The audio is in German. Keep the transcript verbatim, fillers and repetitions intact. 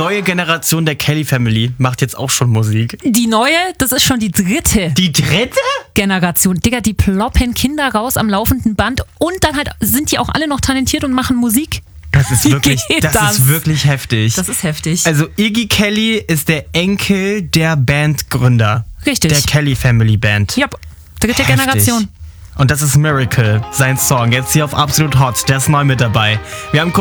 neue Generation der Kelly Family macht jetzt auch schon Musik. Die neue, das ist schon die dritte. Die dritte? Generation. Digga, die ploppen Kinder raus am laufenden Band und dann halt sind die auch alle noch talentiert und machen Musik. Das ist wirklich, Wie geht das, das? ist wirklich heftig. Das ist heftig. Also Iggy Kelly ist der Enkel der Bandgründer. Richtig. Der Kelly Family Band. Ja, dritte Heftig. Generation. Und das ist Miracle, sein Song. Jetzt hier auf Absolut Hot, der ist neu mit dabei. Wir haben